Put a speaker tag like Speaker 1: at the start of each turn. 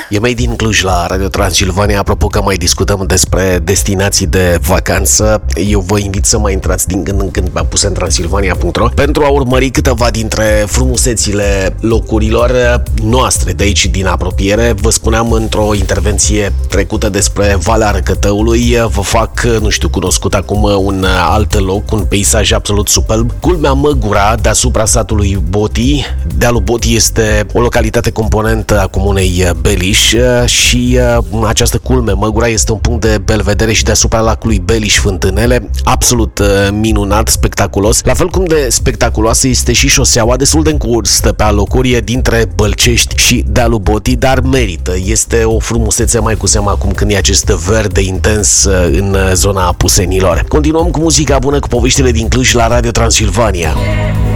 Speaker 1: E Made in Cluj la Radio Transilvania. Apropo că mai discutăm despre destinații de vacanță, eu vă invit să mai intrați din când în când pe apusentransylvania.ro pentru a urmări câteva dintre frumusețile locurilor noastre de aici din apropiere. Vă spuneam într-o intervenție trecută despre Valea Răcătăului, vă fac, nu știu, cunoscut acum un alt loc, un peisaj absolut superb. Culmea Măgura, deasupra satului Boti. Dealul Boti este o localitate componentă a comunei Beliș și această culme Măgura este un punct de belvedere și deasupra lacului Beliș Fântânele, absolut minunat, spectaculos. La fel cum de spectaculoasă este și șoseaua, destul de încursă pe alocuri dintre Bălcești și dealul Boti, dar merită. Este o frumusețe mai cu seamă acum când e acest verde intens în zona Apusenilor. Continuăm cu muzica bună, cu poveștile din Cluj la Radio Transilvania.